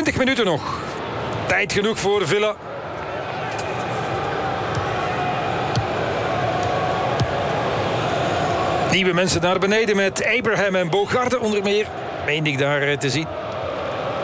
20 minuten nog. Tijd genoeg voor Villa. Nieuwe mensen naar beneden met Abraham en Bogarde onder meer. Meen ik daar te zien.